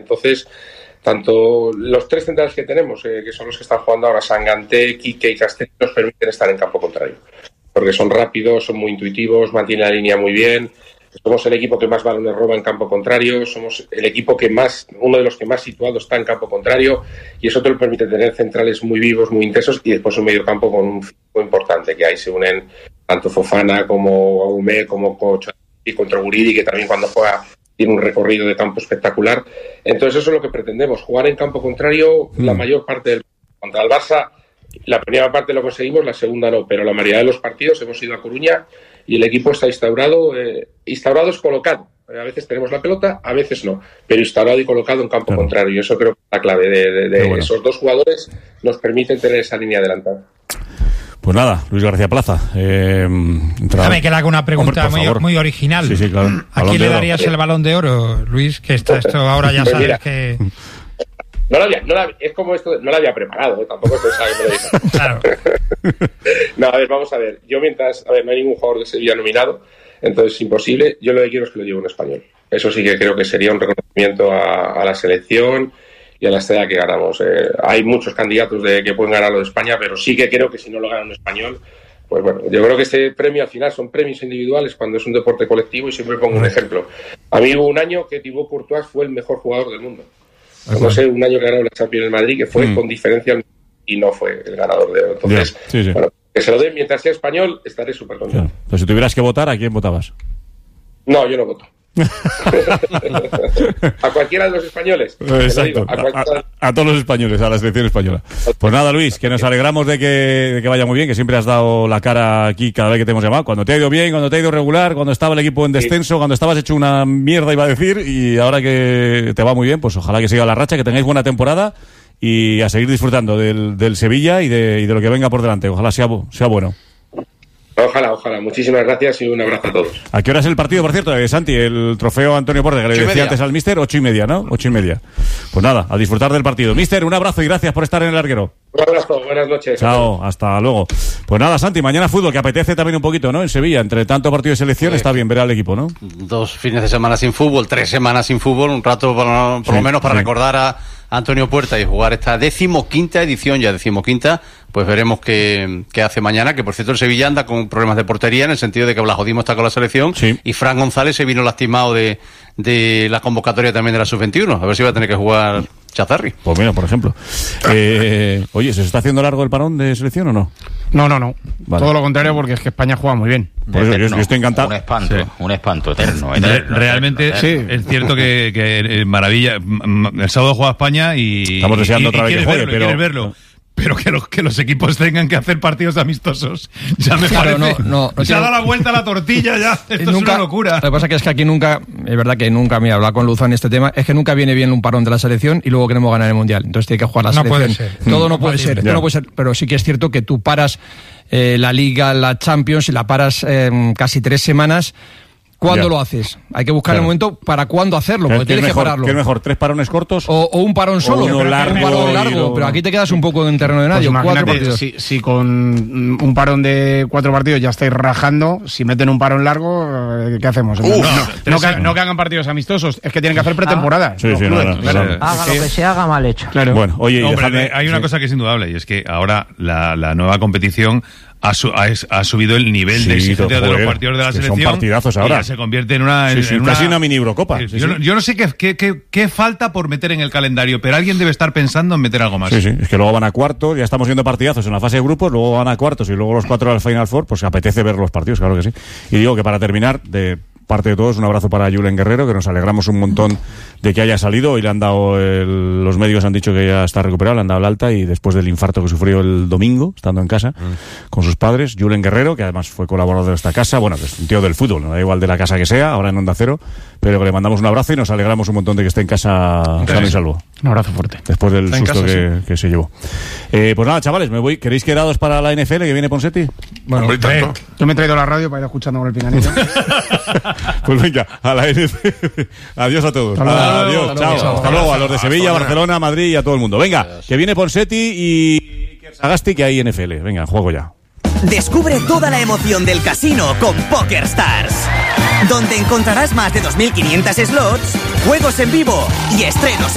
Entonces, tanto los 3 centrales que tenemos, que son los que están jugando ahora, Sanganté, Quique y Castells, nos permiten estar en campo contrario. Porque son rápidos, son muy intuitivos, mantienen la línea muy bien. Somos el equipo que más balones roba en campo contrario, somos el equipo que más, uno de los que más situado está en campo contrario, y eso te lo permite tener centrales muy vivos, muy intensos, y después un mediocampo con un físico importante, que ahí se unen tanto Fofana como Aumé, como Coach y contra Guridi, que también cuando juega tiene un recorrido de campo espectacular. Entonces eso es lo que pretendemos, jugar en campo contrario la mayor parte del contra el Barça. La primera parte lo conseguimos, la segunda no, pero la mayoría de los partidos hemos ido a Coruña y el equipo está instaurado es colocado. A veces tenemos la pelota, a veces no, pero instaurado y colocado en campo contrario. Y eso creo que es la clave de esos 2 jugadores nos permiten tener esa línea adelantada. Pues nada, Luis García Plaza. Déjame que le haga una pregunta muy original. Sí, claro. ¿A quién le darías el Balón de Oro, Luis? Que esto ahora ya sabes mira, que... es como esto, no lo había preparado, tampoco es pensaba que me lo dice. Claro. No, a ver, vamos a ver. Yo no hay ningún jugador de Sevilla nominado, entonces es imposible. Yo lo que quiero es que lo lleve un español. Eso sí que creo que sería un reconocimiento a la selección y a la estrella que ganamos. Hay muchos candidatos que pueden ganarlo de España, pero sí que creo que si no lo gana un español, pues bueno, yo creo que este premio al final son premios individuales cuando es un deporte colectivo, y siempre pongo un ejemplo. A mí hubo un año que Thibaut Courtois fue el mejor jugador del mundo. No sé, un año que ganó la Champions en Madrid, que fue con diferencia y no fue el ganador de oro. Entonces, bueno, que se lo den mientras sea español, estaré súper contento. Pero si tuvieras que votar, ¿a quién votabas? No, yo no voto. A cualquiera de los españoles. Exacto. A todos los españoles, a la selección española. Pues nada, Luis, que nos alegramos de que vaya muy bien, que siempre has dado la cara aquí cada vez que te hemos llamado. Cuando te ha ido bien, cuando te ha ido regular, cuando estaba el equipo en descenso, cuando estabas hecho una mierda, iba a decir, y ahora que te va muy bien, pues ojalá que siga la racha, que tengáis buena temporada y a seguir disfrutando del Sevilla y de lo que venga por delante. Ojalá sea bueno. Ojalá. Muchísimas gracias y un abrazo a todos. ¿A qué hora es el partido, por cierto, Santi? El trofeo Antonio Porte, que le decía antes al míster, 8:30, ¿no? 8:30. Pues nada, a disfrutar del partido. Míster, un abrazo y gracias por estar en el larguero. Un abrazo, buenas noches. Chao, hasta luego. Pues nada, Santi, mañana fútbol, que apetece también un poquito, ¿no? En Sevilla, entre tanto partido de selección, está bien ver al equipo, ¿no? 2 fines de semana sin fútbol, 3 semanas sin fútbol, un rato por lo menos para recordar a Antonio Puerta y jugar esta 15ª edición, ya 15ª, pues veremos qué hace mañana, que por cierto el Sevilla anda con problemas de portería, en el sentido de que Blajodimo está con la selección, y Fran González se vino lastimado de la convocatoria también de la Sub-21, a ver si va a tener que jugar Chazarri. Pues mira, por ejemplo. Oye, ¿se está haciendo largo el parón de selección o no? No. Vale. Todo lo contrario, porque es que España juega muy bien. Por eso yo estoy encantado. Un espanto eterno. Realmente es cierto que maravilla. El sábado juega España y estamos deseando otra vez que juegue, pero quieres verlo. Pero que los equipos tengan que hacer partidos amistosos, ya me parece. Se ha dado la vuelta a la tortilla ya. Esto es una locura. Lo que pasa es que aquí nunca, es verdad que nunca, mira, hablar con Luzán en este tema, es que nunca viene bien un parón de la selección y luego queremos ganar el Mundial. Entonces tiene que jugar la selección. Puede ser. Todo no puede ser. Pero sí que es cierto que tú paras la Liga, la Champions, y la paras casi 3 semanas. ¿Cuándo lo haces? Hay que buscar el momento para cuándo hacerlo, porque tienes que pararlo. ¿Qué es mejor, 3 parones cortos? O un parón solo, un parón largo, pero aquí te quedas un poco en terreno de nadie. Pues 4 partidos. Si con un parón de 4 partidos ya estáis rajando, si meten un parón largo, ¿qué hacemos? No que hagan partidos amistosos, es que tienen que hacer pretemporada. Haga lo que se haga mal hecho. Claro. Bueno, oye, hay una cosa que es indudable, y es que ahora la nueva competición ha subido el nivel de exigencia de los partidos de la selección. Son partidazos ahora. Y ya se convierte en una... casi una mini Eurocopa. Yo no sé qué falta por meter en el calendario, pero alguien debe estar pensando en meter algo más. Sí, es que luego van a cuartos, ya estamos viendo partidazos en la fase de grupos, luego van a cuartos y luego los 4 al Final Four, pues apetece ver los partidos, claro que sí. Y digo que para terminar, de parte de todos, un abrazo para Julen Guerrero, que nos alegramos un montón de que haya salido. Hoy le han dado los médicos han dicho que ya está recuperado, le han dado el alta, y después del infarto que sufrió el domingo, estando en casa con sus padres. Julen Guerrero, que además fue colaborador de esta casa, bueno, que es un tío del fútbol, no da igual de la casa que sea, ahora en Onda Cero, pero que le mandamos un abrazo y nos alegramos un montón de que esté en casa sano y salvo. Un abrazo fuerte. Después del susto que se llevó. Pues nada, chavales, me voy. ¿Queréis quedados para la NFL que viene Ponseti? Bueno, yo me he traído la radio para ir escuchando con el pinganillo. Pues venga, a la NFL. Adiós a todos. Adiós, chao. Hasta luego a los de Sevilla, Barcelona, Madrid y a todo el mundo. Venga, que viene Ponseti y Sagasti, que hay NFL. Venga, juego ya. Descubre toda la emoción del casino con PokerStars, donde encontrarás más de 2.500 slots, juegos en vivo y estrenos